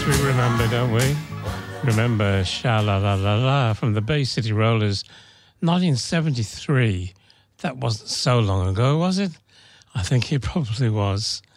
we remember, don't we? Remember Sha La La La La from the Bay City Rollers, 1973. That wasn't so long ago, was it? I think it probably was.